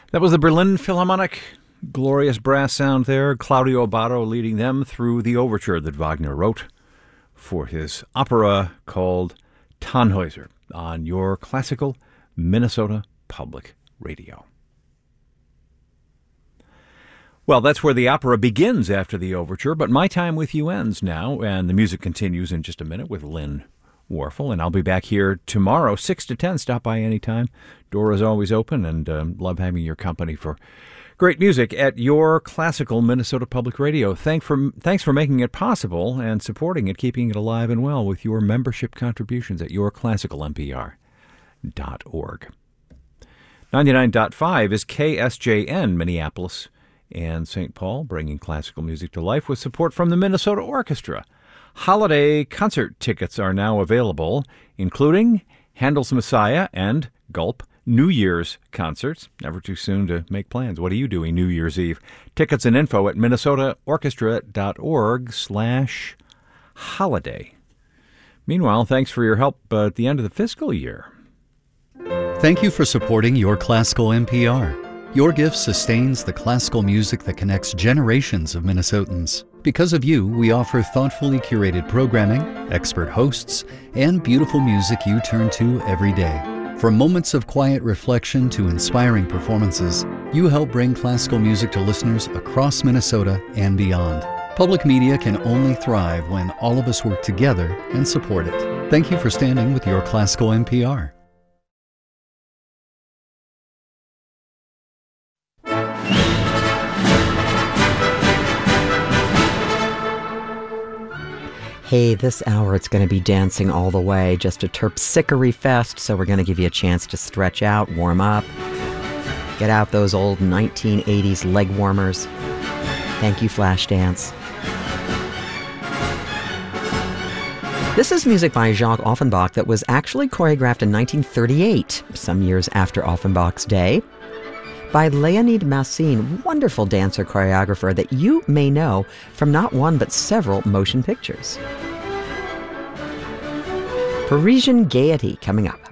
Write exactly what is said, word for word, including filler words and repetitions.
That was the Berlin Philharmonic. Glorious brass sound there. Claudio Abbado leading them through the overture that Wagner wrote for his opera called Tannhäuser on your classical Minnesota Public Radio. Well, that's where the opera begins after the overture, but my time with you ends now, and the music continues in just a minute with Lynn Warfel, and I'll be back here tomorrow, six to ten. Stop by anytime. Door is always open, and um, love having your company for great music at your classical Minnesota Public Radio. Thank for, thanks for making it possible and supporting it, keeping it alive and well with your membership contributions at your classical m p r dot org. ninety-nine point five is K S J N, Minneapolis and Saint Paul, bringing classical music to life with support from the Minnesota Orchestra. Holiday concert tickets are now available, including Handel's Messiah and Gulp New Year's concerts. Never too soon to make plans. What are you doing New Year's Eve? Tickets and info at minnesotaorchestra.org slash holiday. Meanwhile, thanks for your help uh, at the end of the fiscal year. Thank you for supporting Your Classical N P R. Your gift sustains the classical music that connects generations of Minnesotans. Because of you, we offer thoughtfully curated programming, expert hosts, and beautiful music you turn to every day. From moments of quiet reflection to inspiring performances, you help bring classical music to listeners across Minnesota and beyond. Public media can only thrive when all of us work together and support it. Thank you for standing with Your Classical N P R. Hey, this hour it's going to be dancing all the way, just a terpsichore fest, so we're going to give you a chance to stretch out, warm up, get out those old nineteen eighties leg warmers. Thank you, Flashdance. This is music by Jacques Offenbach that was actually choreographed in nineteen thirty-eight, some years after Offenbach's day, by Leonid Massine, wonderful dancer choreographer that you may know from not one but several motion pictures. Parisian Gaiety coming up.